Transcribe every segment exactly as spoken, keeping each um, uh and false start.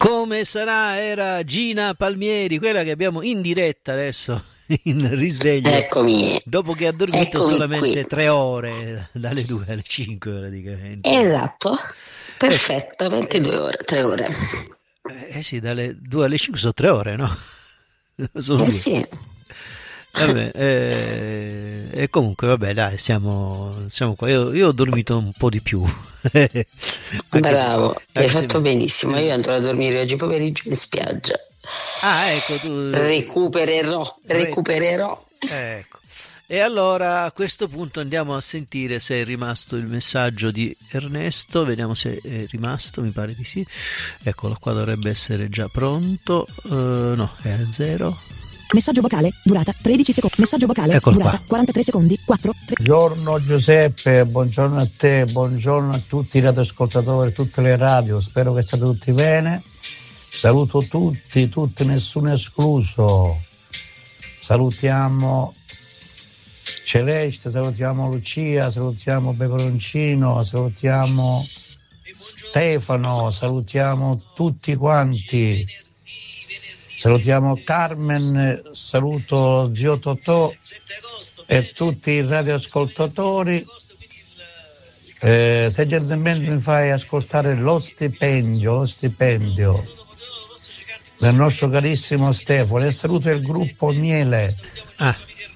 Come sarà? Era Gina Palmieri, quella che abbiamo in diretta adesso in risveglio. Eccomi. Dopo che ha dormito Eccomi solamente qui. tre ore, dalle due alle cinque praticamente. Esatto, perfettamente Eh, due ore, tre ore. Eh, eh sì, dalle due alle cinque sono tre ore, no? Sono Eh due. sì, Vabbè, eh, e comunque vabbè dai, siamo, siamo qua. Io, io ho dormito un po' di più. Anche se, bravo, hai anche se fatto mi- benissimo. Io esatto. andrò a dormire oggi pomeriggio in spiaggia. Ah, ecco, tu, tu- Recupererò, re- recupererò. ecco. E allora a questo punto andiamo a sentire se è rimasto il messaggio di Ernesto, vediamo se è rimasto, mi pare di sì. Eccolo qua, dovrebbe essere già pronto. Eh, no, è a zero. Messaggio vocale, durata tredici secondi. Messaggio vocale, Eccolo durata qua. quarantatré secondi. quattro, tre. Buongiorno Giuseppe, buongiorno a te, buongiorno a tutti i radioascoltatori, tutte le radio, spero che state tutti bene. Saluto tutti, tutti, nessuno escluso. Salutiamo Celeste, salutiamo Lucia, salutiamo Peperoncino, salutiamo Stefano, salutiamo tutti quanti. Salutiamo Carmen, saluto zio Totò e tutti i radioascoltatori. Eh, se gentilmente mi fai ascoltare lo stipendio, lo stipendio del nostro carissimo Stefano e saluto il gruppo Miele. Ah.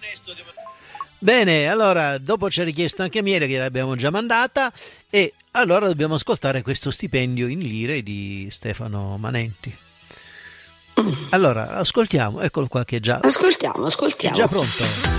Bene, allora dopo ci ha richiesto anche Miele che l'abbiamo già mandata e allora dobbiamo ascoltare questo stipendio in lire di Stefano Manenti. Allora, ascoltiamo, eccolo qua che è già, Ascoltiamo, è ascoltiamo. già pronto.